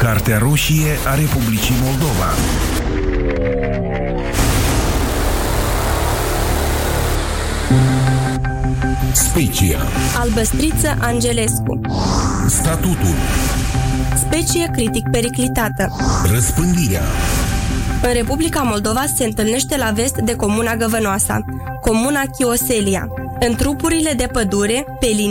Cartea roșie a Republicii Moldova. Specia. Albăstriță Angelescu. Statutul. Specie critic periclitată. Răspândirea. În Republica Moldova se întâlnește la vest de comuna Găvănoasa, comuna Chioselia, în trupurile de pădure, pe linii